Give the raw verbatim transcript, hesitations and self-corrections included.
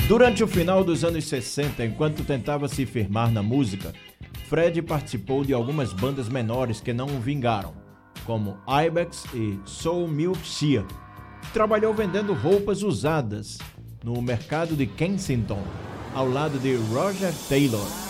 Durante o final dos anos sessenta, enquanto tentava se firmar na música, Fred participou de algumas bandas menores que não vingaram, como Ibex e Soul Milk Sea. Trabalhou vendendo roupas usadas no mercado de Kensington, ao lado de Roger Taylor.